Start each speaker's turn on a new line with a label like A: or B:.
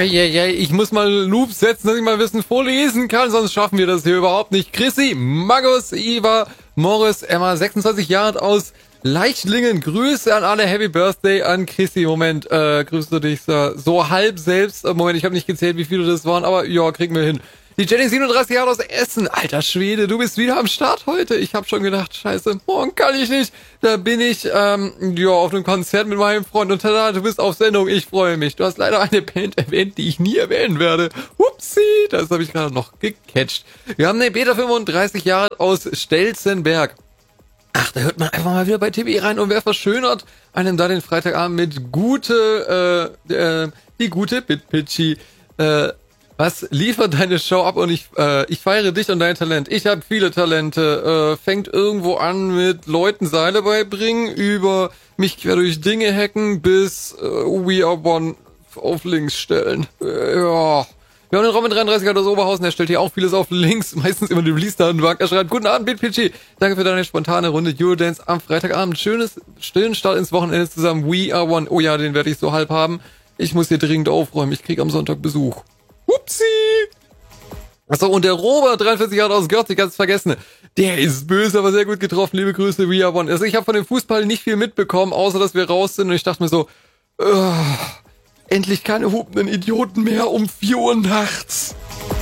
A: Eieiei, ich muss mal Loops setzen, dass ich mal Wissen vorlesen kann, sonst schaffen wir das hier überhaupt nicht. Chrissy, Magus, Iva, Morris, Emma, 26 Jahre alt aus Leichtlingen. Grüße an alle, Happy Birthday an Chrissy. Moment, grüßt du dich so halb selbst? Moment, ich habe nicht gezählt, wie viele das waren, aber ja, kriegen wir hin. Die Jenny, 37 Jahre aus Essen. Alter Schwede, du bist wieder am Start heute. Ich habe schon gedacht, scheiße, morgen kann ich nicht. Da bin ich auf einem Konzert mit meinem Freund und tada, du bist auf Sendung. Ich freue mich. Du hast leider eine Band erwähnt, die ich nie erwähnen werde. Upsi, das habe ich gerade noch gecatcht. Wir haben eine Beta, 35 Jahre alt aus Stelzenberg. Ach, da hört man einfach mal wieder bei TBE rein und wer verschönert einem da den Freitagabend mit die gute Bitpitchy. Was liefert deine Show ab und ich feiere dich und dein Talent. Ich habe viele Talente. Fängt irgendwo an mit Leuten Seile beibringen, über mich quer durch Dinge hacken, bis We Are One auf links stellen. Ja. Wir haben den Robin 33 aus Oberhausen, der stellt hier auch vieles auf links, meistens immer den Release-Datenbank. Er schreibt, guten Abend, Bitpitchy. Danke für deine spontane Runde Eurodance am Freitagabend. Stillen Start ins Wochenende zusammen. We Are One. Oh ja, den werde ich so halb haben. Ich muss hier dringend aufräumen. Ich krieg am Sonntag Besuch. Upsi! Achso, und der Robert, 43 Jahre aus Görz, ich ganz vergessen. Der ist böse, aber sehr gut getroffen. Liebe Grüße, We Are One. Also ich habe von dem Fußball nicht viel mitbekommen, außer dass wir raus sind. Und ich dachte mir so, endlich keine hupenden Idioten mehr um 4 Uhr nachts.